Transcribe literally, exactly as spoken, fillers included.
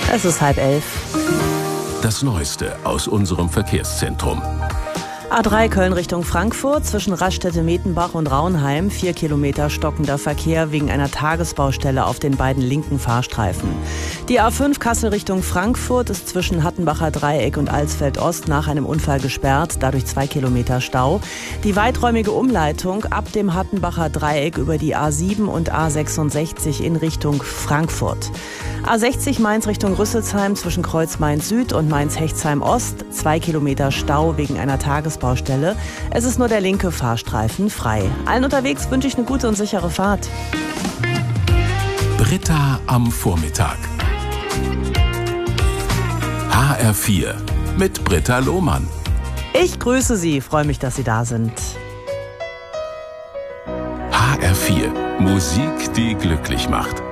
Es ist halb elf. Das Neueste aus unserem Verkehrszentrum. A drei Köln Richtung Frankfurt, zwischen Raststätte-Metenbach und Raunheim, vier Kilometer stockender Verkehr wegen einer Tagesbaustelle auf den beiden linken Fahrstreifen. Die A fünf Kassel Richtung Frankfurt ist zwischen Hattenbacher Dreieck und Alsfeld Ost nach einem Unfall gesperrt, dadurch zwei Kilometer Stau. Die weiträumige Umleitung ab dem Hattenbacher Dreieck über die A sieben und A sechsundsechzig in Richtung Frankfurt. A sechzig Mainz Richtung Rüsselsheim zwischen Kreuz Mainz Süd und Mainz Hechtsheim Ost, zwei Kilometer Stau wegen einer Tagesbaustelle. Es ist nur der linke Fahrstreifen frei. Allen unterwegs wünsche ich eine gute und sichere Fahrt. Britta am Vormittag. H R vier mit Britta Lohmann. Ich grüße Sie, freue mich, dass Sie da sind. H R vier, Musik, die glücklich macht.